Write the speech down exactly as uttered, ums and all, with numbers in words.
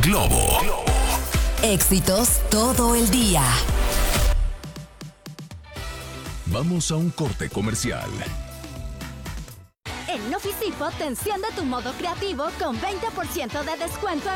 Globo. Éxitos todo el día. Vamos a un corte comercial. En Office Depot te enciende tu modo creativo con veinte por ciento de descuento